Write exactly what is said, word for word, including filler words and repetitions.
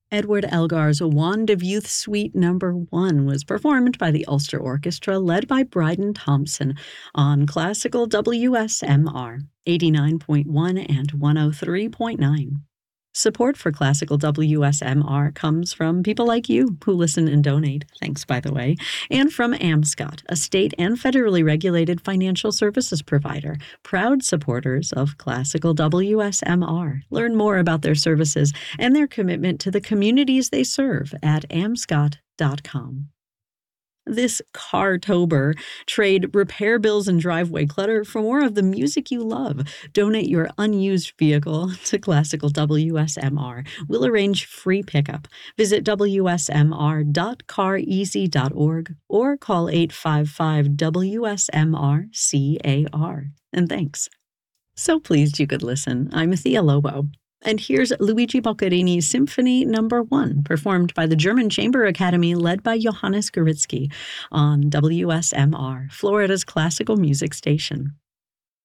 Edward Elgar's Wand of Youth Suite Number One was performed by the Ulster Orchestra, led by Bryden Thompson, on Classical W S M R eighty-nine point one and one oh three point nine. Support for Classical W S M R comes from people like you who listen and donate, thanks by the way, and from AmScot, a state and federally regulated financial services provider, proud supporters of Classical W S M R. Learn more about their services and their commitment to the communities they serve at amscot dot com. This Cartober, trade repair bills and driveway clutter for more of the music you love. Donate your unused vehicle to Classical W S M R. We'll arrange free pickup. Visit w s m r dot car easy dot org or call eight five five W S M R C A R. And thanks. So pleased you could listen. I'm Thea Lobo. And here's Luigi Boccherini's Symphony Number One, performed by the German Chamber Academy, led by Johannes Goritzky, on W S M R, Florida's classical music station.